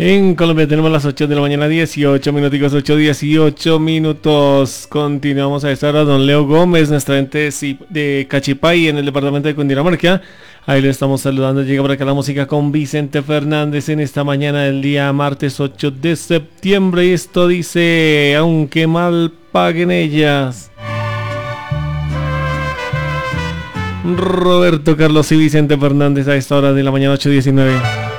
En Colombia tenemos las 8 de la mañana, 18 minuticos, 8:18 minutos. Continuamos a esta hora, don Leo Gómez, nuestra gente de Cachipay, en el departamento de Cundinamarca. Ahí le estamos saludando. Llega por acá la música con Vicente Fernández en esta mañana del día martes 8 de septiembre. Y esto dice, aunque mal paguen ellas. Roberto Carlos y Vicente Fernández a esta hora de la mañana, 8:19.